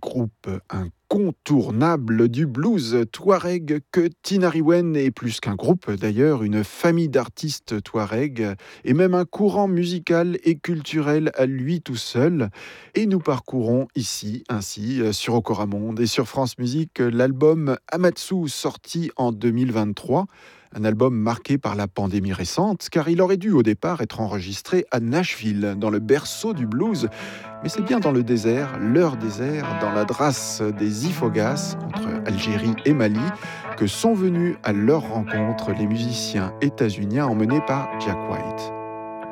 groupe incontournable du blues touareg que Tinariwen est plus qu'un groupe d'ailleurs, une famille d'artistes touareg et même un courant musical et culturel à lui tout seul. Et nous parcourons ici, ainsi, sur Okoramonde et sur France Musique, l'album Amatsu sorti en 2023. Un album marqué par la pandémie récente, car il aurait dû au départ être enregistré à Nashville, dans le berceau du blues. Mais c'est bien dans le désert, leur désert, dans la drasse des Ifogas, entre Algérie et Mali, que sont venus à leur rencontre les musiciens états-uniens emmenés par Jack White.